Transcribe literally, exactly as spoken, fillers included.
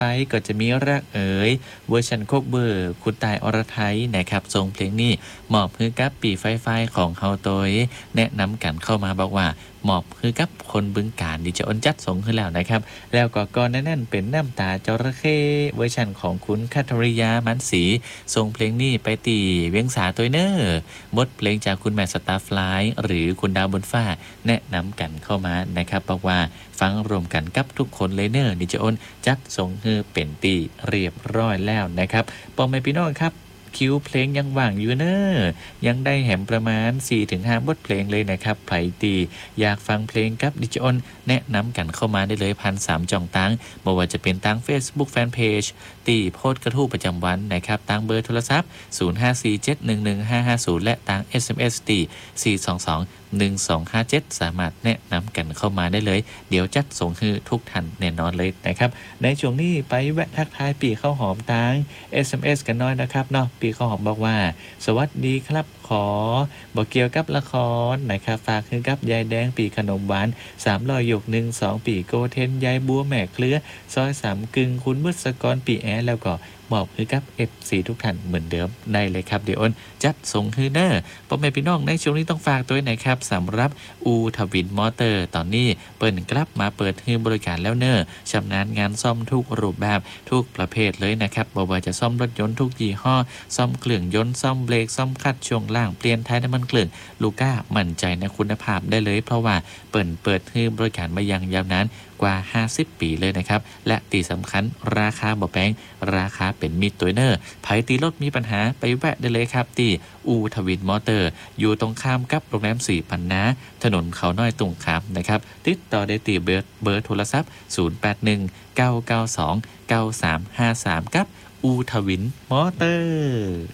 ไปก็จะมีรักเอ๋ยเวอร์ชันโคกเบอร์คุณตายอรไทยนะครับทรงเพลงนี้มอบให้กับปีไฟไฟของเฮาโดยแนะนำกันเข้ามาบอกว่าหมอบคือกับคนบึงการดิจะอ้นจัดส่งขึ้นแล้วนะครับแล้วก็ก่อนนั่นเป็นน้ำตาจระเข้เวอร์ชันของคุณคัทริยามันสีส่งเพลงนี้ไปตีเวียงสาตัวเนอร์บทเพลงจากคุณแม่สตาร์ฟลายหรือคุณดาวบนฟ้าแนะนำกันเข้ามานะครับบอกว่าฟังรวมกันกับทุกคนเลยเนอร์ดิจะอ้นจัดส่งฮือเป็นตีเรียบร้อยแล้วนะครับปอมแม่พี่น้องครับคิวเพลงยังว่างอยู่เนอะยังได้แหมประมาณ สี่ถึงห้า บทเพลงเลยนะครับไผตีอยากฟังเพลงกับดิจิออนแนะนำกันเข้ามาได้เลยพันสามจ่องตังไม่ว่าจะเป็นตัง Facebook Fanpage ตีโพสต์กระทู้ประจำวันนะครับตังเบอร์โทรศัพท์ศูนย์ ห้า สี่ เจ็ด หนึ่ง หนึ่ง ห้า ห้า ศูนย์และตัง เอส เอ็ม เอส ตีสี่ สอง สอง หนึ่ง สอง ห้า เจ็ดสามารถแนะนำกันเข้ามาได้เลยเดี๋ยวจัดส่งให้ทุกท่านแน่นอนเลยนะครับในช่วงนี้ไปแวะทักทายปีข้าวหอมตัง เอส เอ็ม เอส กันน้อยนะครับเนาะปีข้าวหอมบอกว่าสวัสดีครับขอบอกเกี่ยวกับละครนะครับฝากคือกับยายแดงปีขนมหวานสามร้อยหยกหนึ่งสองปีโกเทนยายบัวแม่เคลือซอยสามกึ่งคุณมุสกรปีแอแล้วก็มอบคือกับ เอฟ ซี ทุกท่านเหมือนเดิมได้เลยครับเดี๋ยวอ้นจัดส่งฮือเนอร์พ่อแม่พี่น้องในช่วงนี้ต้องฝากตัวไหนครับสำหรับอูทวินมอเตอร์ตอนนี้เปิดกลับมาเปิดให้บริการแล้วเนอร์ชำนาญงานซ่อมทุกรูปแบบทุกประเภทเลยนะครับบ่ว่าจะซ่อมรถยนต์ทุกยี่ห้อซ่อมเครื่องยนต์ซ่อมเบรกซ่อมคัดช่วงล่างเปลี่ยนท้ายน้ำมันเครื่องลูก้ามั่นใจในคุณภาพได้เลยเพราะว่าเปิดเปิดให้บริการมาอย่างยาวนานกว่าห้าสิบปีเลยนะครับและตีสำคัญราคาบ่แพงราคาเป็นมิตรตัวเนอร์ไผตีรถมีปัญหาไปแวะได้เลยครับที่อูทวินมอเตอร์อยู่ตรงข้ามกับโรงแรมสี่พันนาถนนเขาน้อยตุงคำนะครับติดต่อได้ที่เบอร์เบอร์โทรศัพท์ศูนย์ แปด หนึ่ง เก้า เก้า สอง เก้า สาม ห้า สามกับอูทวินมอเตอร์